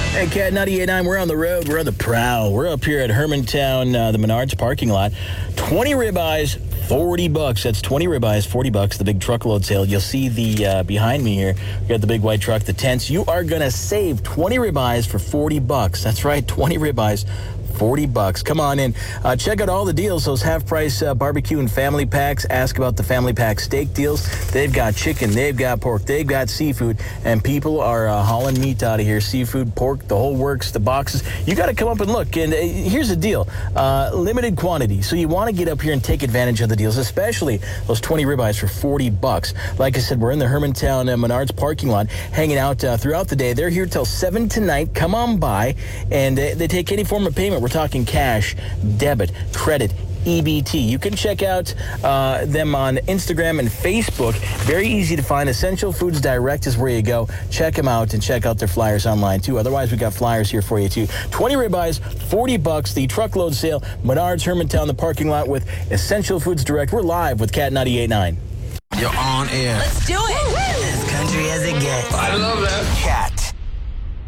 Hey, Cat 98.9, we're on the road. We're on the prowl. We're up here at Hermantown, the Menards parking lot. 20 ribeyes, $40. That's 20 ribeyes, $40. The big truckload sale. You'll see the behind me here. We got the big white truck, the tents. You are going to save 20 ribeyes for $40. That's right, 20 ribeyes. $40. Come on in. Check out all the deals. Those half-price barbecue and family packs. Ask about the family pack steak deals. They've got chicken. They've got pork. They've got seafood. And people are hauling meat out of here. Seafood, pork, the whole works, the boxes. You got to come up and look. And here's the deal. Limited quantity. So you want to get up here and take advantage of the deals, especially those 20 ribeyes for $40. Like I said, we're in the Hermantown Menards parking lot, hanging out throughout the day. They're here till 7 tonight. Come on by. And they take any form of payment. We're talking cash, debit, credit, EBT. You can check out them on Instagram and Facebook. Very easy to find. Essential Foods Direct is where you go. Check them out and check out their flyers online, too. Otherwise, we got flyers here for you, too. 20 ribeyes, $40. The truckload sale, Menards, Hermantown, the parking lot with Essential Foods Direct. We're live with Cat 98.9. You're on air. Let's do it. As country as it gets. I love that. Cat